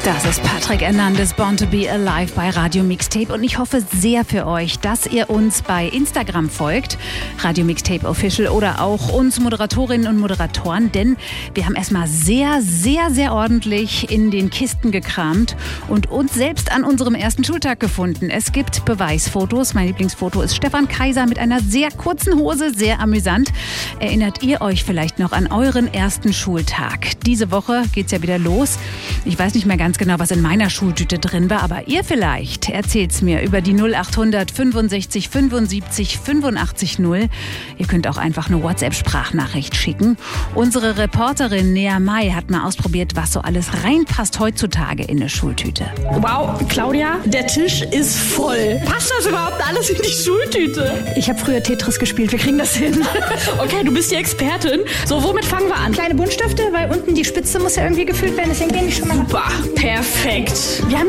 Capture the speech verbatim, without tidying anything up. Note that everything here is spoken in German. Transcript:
Das ist Patrick Hernandez, Born to be Alive bei Radio Mixtape und ich hoffe sehr für euch, dass ihr uns bei Instagram folgt, Radio Mixtape Official, oder auch uns Moderatorinnen und Moderatoren, denn wir haben erstmal sehr, sehr, sehr ordentlich in den Kisten gekramt und uns selbst an unserem ersten Schultag gefunden. Es gibt Beweisfotos. Mein Lieblingsfoto ist Stefan Kaiser mit einer sehr kurzen Hose, sehr amüsant. Erinnert ihr euch vielleicht noch an euren ersten Schultag? Diese Woche geht's ja wieder los. Ich weiß nicht mehr ganz genau, was in meiner Schultüte drin war, aber ihr vielleicht erzählt's mir über die null acht hundert fünfundsechzig fünfundsiebzig fünfundachtzig null. Ihr könnt auch einfach eine WhatsApp-Sprachnachricht schicken. Unsere Reporterin Nea May hat mal ausprobiert, was so alles reinpasst heutzutage in eine Schultüte. Wow, Claudia, der Tisch ist voll. Passt das überhaupt alles in die Schultüte? Ich habe früher Tetris gespielt, wir kriegen das hin. Okay, du bist die Expertin. So, womit fangen wir an? Kleine Buntstifte, weil unten die Spitze muss ja irgendwie gefüllt werden, deswegen gehen die schon mal. Super, perfekt. Wir haben